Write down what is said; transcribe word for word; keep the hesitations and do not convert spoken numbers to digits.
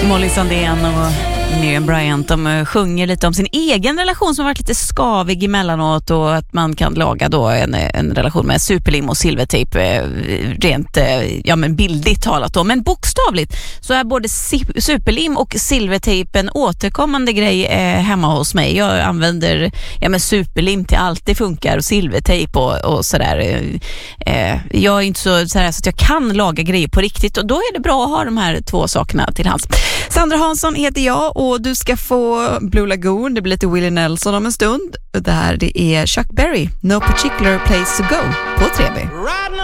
Molly Sandén och Miriam Bryant, de sjunger lite om sin egen relation som har varit lite skavig emellanåt, och att man kan laga då en, en relation med superlim och silvertejp rent ja, men bildligt talat då. Men bokstavligt så är både superlim och silvertejp en återkommande grej eh, hemma hos mig. Jag använder ja, men superlim till allt det funkar, och silvertejp och, och sådär. Eh, jag är inte så, sådär, så att jag kan laga grejer på riktigt, och då är det bra att ha de här två sakerna till hands. Sandra Hansson heter jag, och du ska få Blue Lagoon. Det blir lite Willie Nelson om en stund. Det här det är Chuck Berry, No Particular Place to Go på tre B.